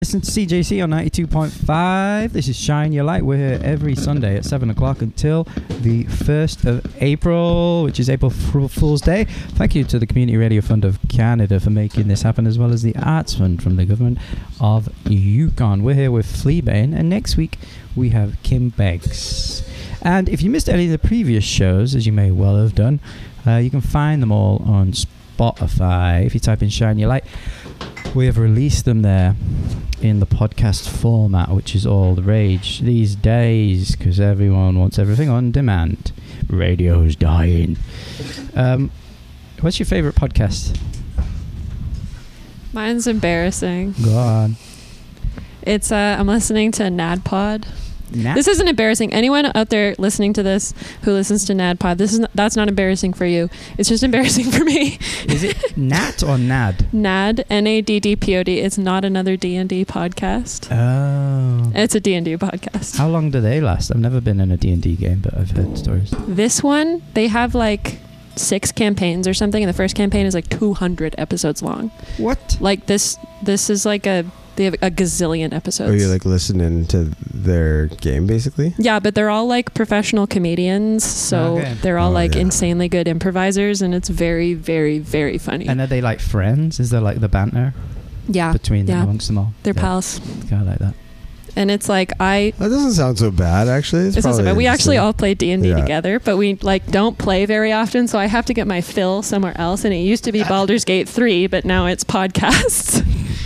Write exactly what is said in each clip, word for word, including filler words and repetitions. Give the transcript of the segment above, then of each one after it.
Listen to C J C on ninety-two point five. This is Shine Your Light. We're here every Sunday at seven o'clock until the first of April, which is April Fool's Day. Thank you to the Community Radio Fund of Canada for making this happen, as well as the Arts Fund from the Government of Yukon. We're here with Fleabane, and next week we have Kim Beggs. And if you missed any of the previous shows, as you may well have done, uh, you can find them all on Spotify. If you type in Shine Your Light, we have released them there in the podcast format, which is all the rage these days because everyone wants everything on demand. Radio's dying. Um, what's your favorite podcast? Mine's embarrassing. Go on. It's uh, I'm listening to NADPod. Nat? This isn't embarrassing. Anyone out there listening to this who listens to NADPod, this is not, that's not embarrassing for you. It's just embarrassing for me. Is it Nat or Nad? NAD, N A D D P O D. It's not another D and D podcast. Oh. It's a D and D podcast. How long do they last? I've never been in a D and D game, but I've heard stories. This one, they have like six campaigns or something, and the first campaign is like two hundred episodes long. What? Like this, this is like a... They have a gazillion episodes. Are you like listening to their game basically? Yeah, but they're all like professional comedians, so Okay. they're all Oh, like yeah. insanely good improvisers, and it's very, very, very funny. And are they like friends? Is there like the banter yeah, between them yeah. amongst them all? they're Yeah. pals. Kind of like that. And it's like I. That doesn't sound so bad actually. It's This is probably we actually interesting. all play D and D Yeah. together, but we like don't play very often, so I have to get my fill somewhere else. And it used to be Baldur's Gate three, but now it's podcasts.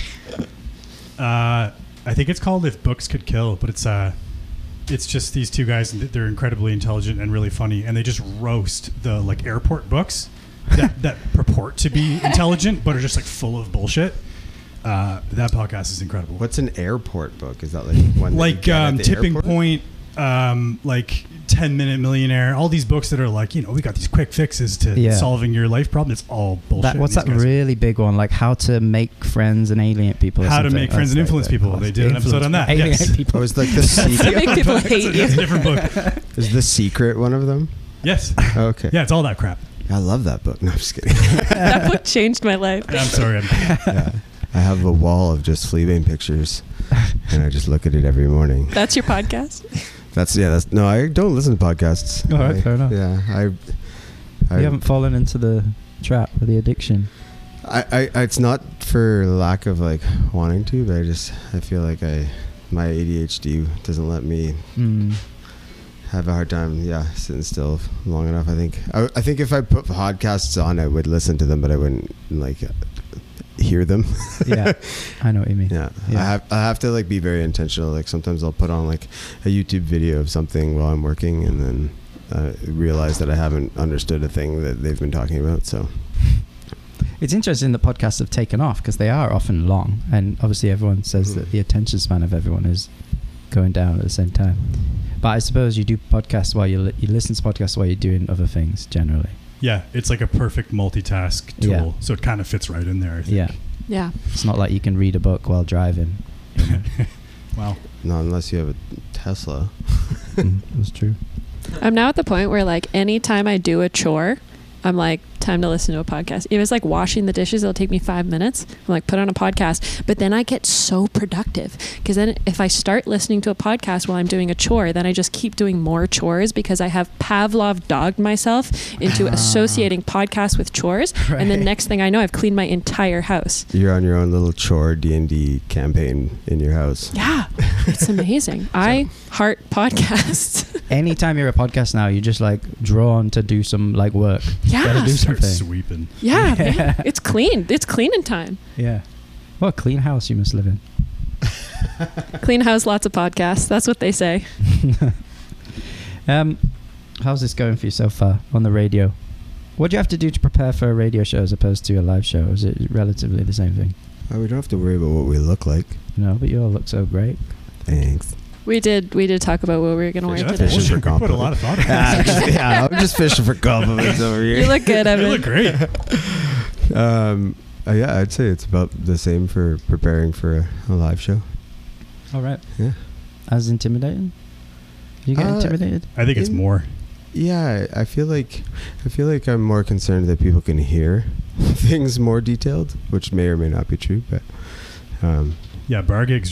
Uh, I think it's called If Books Could Kill, but it's uh, it's just these two guys, and they're incredibly intelligent and really funny, and they just roast the like airport books that, that purport to be intelligent but are just like full of bullshit. Uh, that podcast is incredible. What's an airport book? Is that like one that you Like get at um, the Tipping airport? Point, um, like ten minute Millionaire, all these books that are like, you know, we got these quick fixes to Yeah. solving your life problem. It's all bullshit. That, what's These that guys- really big one? Like how to make friends and alienate people. or How to something? make friends That's and like influence the people. class. They did an episode on that. Alienate Yes. people. Oh, it's like the To secret. make people It's hate a, you. it's a different book. Is the secret one of them? Yes. Okay. Yeah, it's all that crap. I love that book. No, I'm just kidding. That book changed my life. I'm sorry. I'm, Yeah. I have a wall of just Fleabane pictures, and I just look at it every morning. That's your podcast. That's yeah. That's no. I don't listen to podcasts. All right, I- fair enough. Yeah. I. I You haven't fallen into the trap or the addiction. I, I, it's not for lack of like wanting to, but I just I feel like I my A D H D doesn't let me Mm. have a hard time yeah sitting still long enough. I think I, I think if I put podcasts on, I would listen to them, but I wouldn't like hear them. Yeah, I know what you mean. Yeah, Yeah. I have I have to like be very intentional. Like sometimes I'll put on like a YouTube video of something while I'm working, and then uh, realize that I haven't understood a thing that they've been talking about. So. It's interesting that podcasts have taken off because they are often long, and obviously everyone says Mhm. that the attention span of everyone is going down at the same time. But I suppose you do podcasts while you li- you listen to podcasts while you're doing other things generally. yeah, it's like a perfect multitask tool. Yeah. So it kind of fits right in there, I think. Yeah, Yeah. it's not like you can read a book while driving. You know? Wow. Not unless you have a Tesla. Mm, that's true. I'm now at the point where like anytime I do a chore, I'm like, time to listen to a podcast. If it's like washing the dishes, it'll take me five minutes. I'm like, put on a podcast. But then I get so productive because then if I start listening to a podcast while I'm doing a chore, then I just keep doing more chores because I have Pavlov dogged myself into Ah. associating podcasts with chores. And then Right. next thing I know, I've cleaned my entire house. You're on your own little chore D and D campaign in your house. Yeah, it's amazing. I heart podcasts. Anytime you're a podcast now, you're just like drawn to do some like work. Yeah. Gotta do Start something. sweeping. Yeah, Yeah. man. It's clean. It's cleaning time. Yeah. What a clean house you must live in. Clean house, lots of podcasts. That's what they say. um, how's this going for you so far on the radio? What do you have to do to prepare for a radio show as opposed to a live show? Is it relatively the same thing? Oh, we don't have to worry about what we look like. No, but you all look so great. Thanks. We did. We did talk about what we were going to wear Yeah, that's today. bullshit. bullshit. We put a lot of thought into Ah, this. just- yeah, I'm just fishing for compliments over here. You look good, You Evan. look great. Um, uh, yeah, I'd say it's about the same for preparing for a, a live show. All right. Yeah. As intimidating? You get Uh, intimidated? I think it's In- more. Yeah, I feel like I feel like I'm more concerned that people can hear things more detailed, which may or may not be true, but um, Yeah, bar gigs